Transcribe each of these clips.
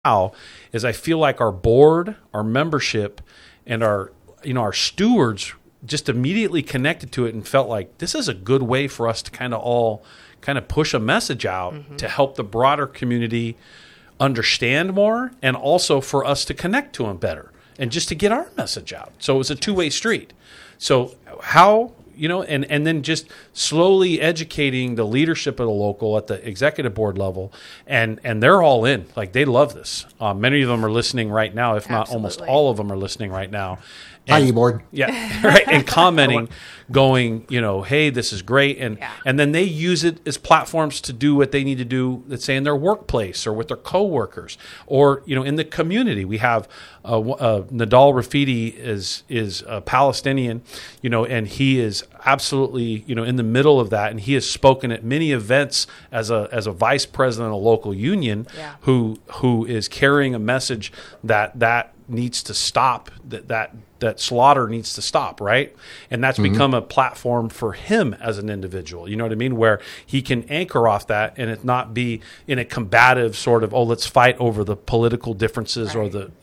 how is I feel like our board, our membership, and our stewards just immediately connected to it and felt like this is a good way for us to kind of push a message out to help the broader community understand more, and also for us to connect to them better and just to get our message out. So it was a two-way street. So how, and then just slowly educating the leadership of the local at the executive board level, and they're all in. Like, they love this. Many of them are listening right now, if not almost all of them are listening right now. Hi, board. Yeah, right. And commenting, going, hey, this is great. And then they use it as platforms to do what they need to do, let's say in their workplace or with their coworkers or, in the community. We have Nadal Rafidi is a Palestinian, and he is absolutely, in the middle of that. And he has spoken at many events as a vice president of a local union who is carrying a message that needs to stop, that slaughter needs to stop, right? And that's become a platform for him as an individual, you know what I mean? Where he can anchor off that and it not be in a combative sort of, let's fight over the political differences or the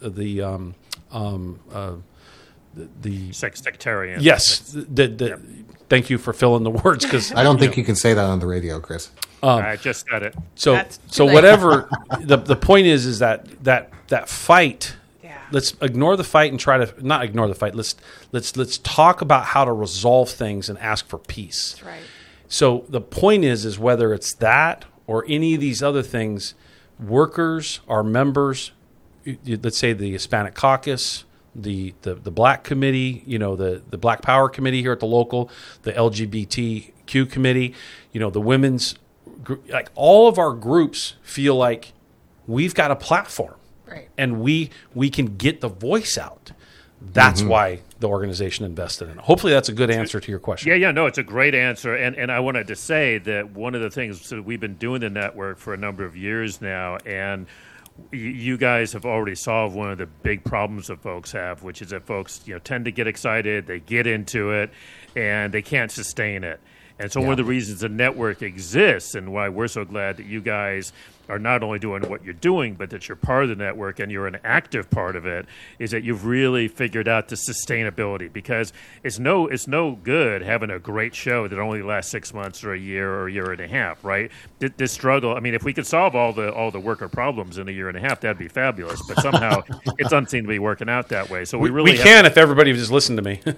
sectarian. Yes. Thank you for filling the words, because I don't think you can say that on the radio, Chris. I just said it. So whatever the point is that fight. Let's ignore the fight and try to not ignore the fight. Let's talk about how to resolve things and ask for peace. That's right. So the point is whether it's that or any of these other things, workers, our members, let's say the Hispanic Caucus, the Black Committee, the Black Power Committee here at the local, the LGBTQ committee, the women's, like all of our groups feel like we've got a platform. Right. And we can get the voice out. That's why the organization invested in it. Hopefully that's a good answer to your question. Yeah, no, it's a great answer. And I wanted to say that one of the things that we've been doing the network for a number of years now, and you guys have already solved one of the big problems that folks have, which is that folks tend to get excited, they get into it, and they can't sustain it. And so one of the reasons the network exists and why we're so glad that you guys are not only doing what you're doing, but that you're part of the network and you're an active part of it, is that you've really figured out the sustainability. Because it's no good having a great show that only lasts 6 months or a year and a half, right? This struggle, I mean, if we could solve all the worker problems in a year and a half, that'd be fabulous. But somehow it doesn't seem to be working out that way. So we can if everybody would just listen to me.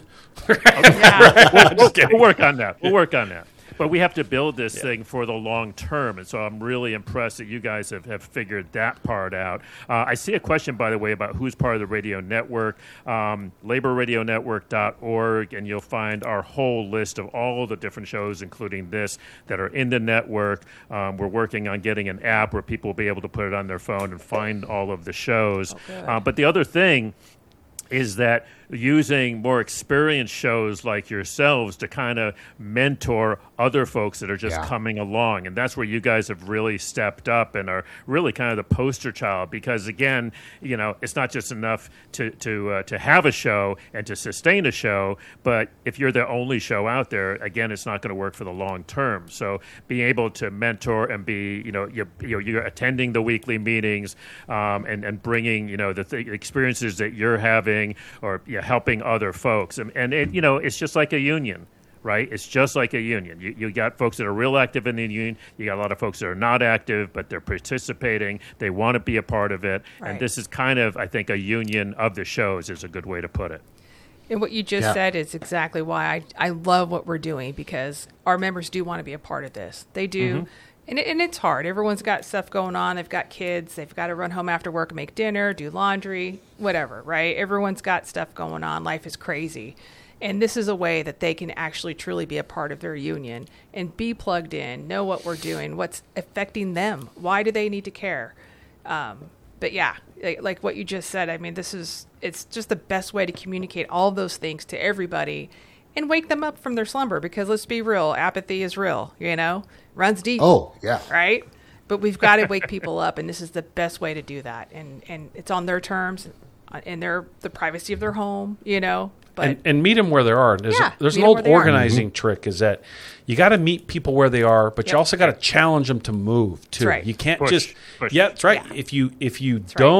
We'll work on that. We'll work on that. But we have to build this thing for the long term, and so I'm really impressed that you guys have figured that part out. I see a question, by the way, about who's part of the radio network, laborradionetwork.org, and you'll find our whole list of all the different shows, including this, that are in the network. We're working on getting an app where people will be able to put it on their phone and find all of the shows. But the other thing is that using more experienced shows like yourselves to kind of mentor other folks that are just coming along. And that's where you guys have really stepped up and are really kind of the poster child, because again, it's not just enough to have a show and to sustain a show, but if you're the only show out there, again, it's not going to work for the long term. So being able to mentor and be, you're attending the weekly meetings and bringing, the experiences that you're having or helping other folks. And it's just like a union, right? It's just like a union. You got folks that are real active in the union. You got a lot of folks that are not active, but they're participating. They want to be a part of it. Right. And this is kind of, I think, a union of the shows is a good way to put it. And what you just said is exactly why I love what we're doing, because our members do want to be a part of this. They do. And it's hard. Everyone's got stuff going on. They've got kids. They've got to run home after work and make dinner, do laundry, whatever, right? Everyone's got stuff going on. Life is crazy. And this is a way that they can actually truly be a part of their union and be plugged in, know what we're doing, what's affecting them. Why do they need to care? But yeah, like what you just said, I mean, it's just the best way to communicate all of those things to everybody and wake them up from their slumber, because let's be real, apathy is real, runs deep. Oh, yeah. Right? But we've got to wake people up, and this is the best way to do that. And it's on their terms, and the privacy of their home, But and meet them where they are. There's an old organizing trick is that you got to meet people where they are, but you also got to challenge them to move too. Right. You can't Push. that's right. Yeah. If you That's don't